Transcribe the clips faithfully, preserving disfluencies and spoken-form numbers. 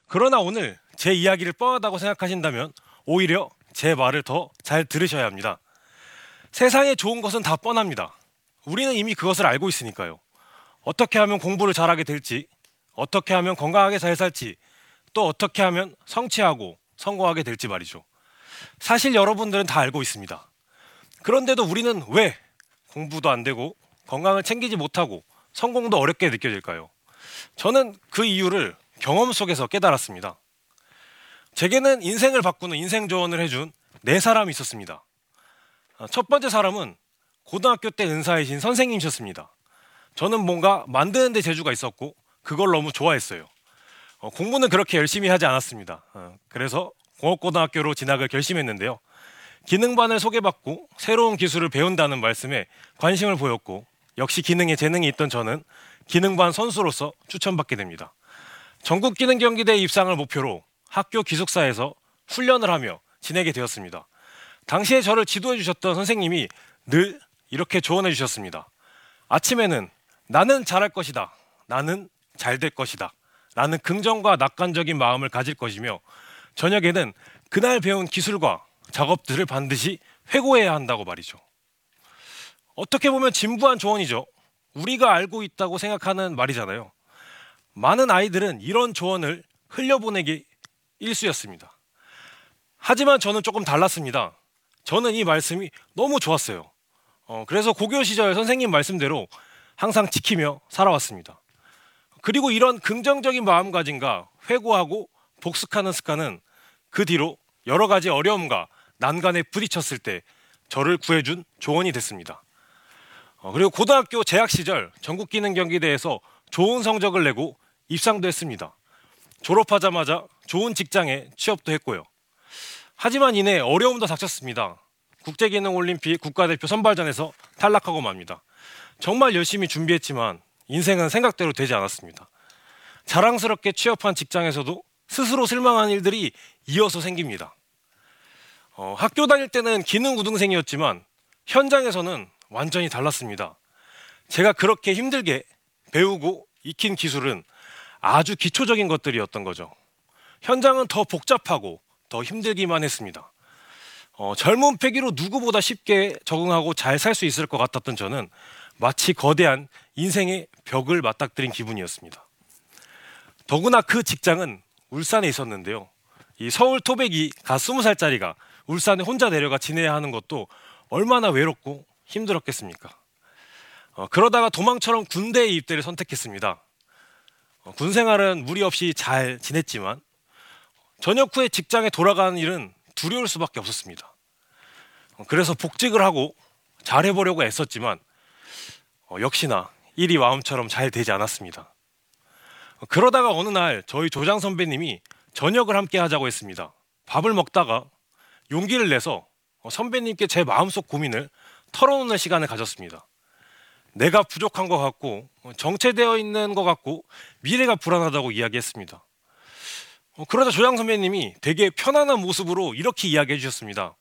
그러나 오늘 제 이야기를 뻔하다고 생각하신다면 오히려 제 말을 더 잘 들으셔야 합니다. 세상에 좋은 것은 다 뻔합니다. 우리는 이미 그것을 알고 있으니까요. 어떻게 하면 공부를 잘하게 될지, 어떻게 하면 건강하게 잘 살지, 또 어떻게 하면 성취하고 성공하게 될지 말이죠. 사실 여러분들은 다 알고 있습니다. 그런데도 우리는 왜 공부도 안 되고 건강을 챙기지 못하고 성공도 어렵게 느껴질까요? 저는 그 이유를 경험 속에서 깨달았습니다. 제게는 인생을 바꾸는 인생 조언을 해준 네 사람이 있었습니다. 첫 번째 사람은 고등학교 때 은사이신 선생님이셨습니다. 저는 뭔가 만드는 데 재주가 있었고 그걸 너무 좋아했어요. 어, 공부는 그렇게 열심히 하지 않았습니다. 어, 그래서 공업고등학교로 진학을 결심했는데요. 기능반을 소개받고 새로운 기술을 배운다는 말씀에 관심을 보였고 역시 기능에 재능이 있던 저는 기능반 선수로서 추천받게 됩니다. 전국기능경기대 입상을 목표로 학교 기숙사에서 훈련을 하며 지내게 되었습니다. 당시에 저를 지도해 주셨던 선생님이 늘 이렇게 조언해 주셨습니다. 아침에는 나는 잘할 것이다, 나는 잘 될 것이다 라는 긍정과 낙관적인 마음을 가질 것이며 저녁에는 그날 배운 기술과 작업들을 반드시 회고해야 한다고 말이죠. 어떻게 보면 진부한 조언이죠. 우리가 알고 있다고 생각하는 말이잖아요. 많은 아이들은 이런 조언을 흘려보내기 일쑤였습니다. 하지만 저는 조금 달랐습니다. 저는 이 말씀이 너무 좋았어요. 어, 그래서 고교 시절 선생님 말씀대로 항상 지키며 살아왔습니다. 그리고 이런 긍정적인 마음가짐과 회고하고 복습하는 습관은 그 뒤로 여러 가지 어려움과 난간에 부딪혔을 때 저를 구해준 조언이 됐습니다. 어, 그리고 고등학교 재학 시절 전국기능경기대에서 좋은 성적을 내고 입상도 했습니다. 졸업하자마자 좋은 직장에 취업도 했고요. 하지만 이내 어려움도 닥쳤습니다. 국제기능올림픽 국가대표 선발전에서 탈락하고 맙니다. 정말 열심히 준비했지만 인생은 생각대로 되지 않았습니다. 자랑스럽게 취업한 직장에서도 스스로 실망한 일들이 이어서 생깁니다. 어, 학교 다닐 때는 기능 우등생이었지만 현장에서는 완전히 달랐습니다. 제가 그렇게 힘들게 배우고 익힌 기술은 아주 기초적인 것들이었던 거죠. 현장은 더 복잡하고 더 힘들기만 했습니다. 어, 젊은 패기로 누구보다 쉽게 적응하고 잘 살 수 있을 것 같았던 저는 마치 거대한 인생의 벽을 맞닥뜨린 기분이었습니다. 더구나 그 직장은 울산에 있었는데요. 이 서울 토백이 갓 스무 살짜리가 울산에 혼자 내려가 지내야 하는 것도 얼마나 외롭고 힘들었겠습니까? 어, 그러다가 도망처럼 군대에 입대를 선택했습니다. 어, 군 생활은 무리 없이 잘 지냈지만 전역 후에 직장에 돌아가는 일은 두려울 수밖에 없었습니다. 어, 그래서 복직을 하고 잘해보려고 애썼지만 어, 역시나 일이 마음처럼 잘 되지 않았습니다. 어, 그러다가 어느 날 저희 조장 선배님이 저녁을 함께 하자고 했습니다. 밥을 먹다가 용기를 내서 어, 선배님께 제 마음속 고민을 털어놓는 시간을 가졌습니다. 내가 부족한 것 같고 어, 정체되어 있는 것 같고 미래가 불안하다고 이야기했습니다. 어, 그러자 조장 선배님이 되게 편안한 모습으로 이렇게 이야기해 주셨습니다.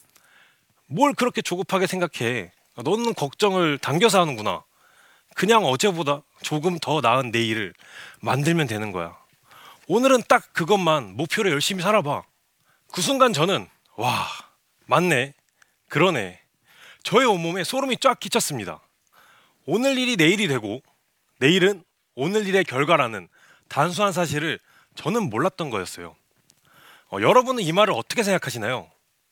뭘 그렇게 조급하게 생각해? 너는 걱정을 당겨서 하는구나. 그냥 어제보다 조금 더 나은 내일을 만들면 되는 거야. 오늘은 딱 그것만 목표로 열심히 살아봐. 그 순간 저는 와, 맞네, 그러네. 저의 온몸에 소름이 쫙 끼쳤습니다. 오늘 일이 내일이 되고 내일은 오늘 일의 결과라는 단순한 사실을 저는 몰랐던 거였어요. 어, 여러분은 이 말을 어떻게 생각하시나요?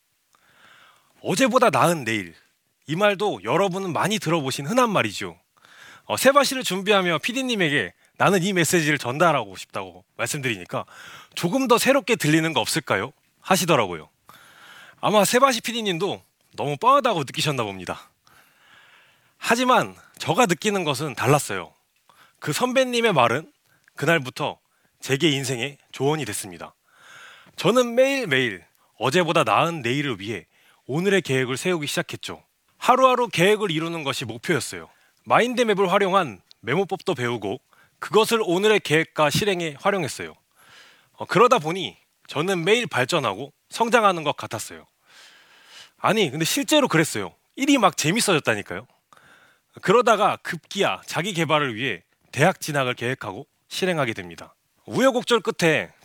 어제보다 나은 내일, 이 말도 여러분은 많이 들어보신 흔한 말이죠. 어, 세바시를 준비하며 피디님에게 나는 이 메시지를 전달하고 싶다고 말씀드리니까 조금 더 새롭게 들리는 거 없을까요? 하시더라고요. 아마 세바시 피디님도 너무 뻔하다고 느끼셨나 봅니다. 하지만 제가 느끼는 것은 달랐어요. 그 선배님의 말은 그날부터 제게 인생의 조언이 됐습니다. 저는 매일매일 어제보다 나은 내일을 위해 오늘의 계획을 세우기 시작했죠. 하루하루 계획을 이루는 것이 목표였어요. 마인드맵을 활용한 메모법도 배우고 그것을 오늘의 계획과 실행에 활용했어요. 어, 그러다 보니 저는 매일 발전하고 성장하는 것 같았어요. 아니, 근데 실제로 그랬어요. 일이 막 재밌어졌다니까요. 그러다가 급기야 자기 개발을 위해 대학 진학을 계획하고 실행하게 됩니다. 우여곡절 끝에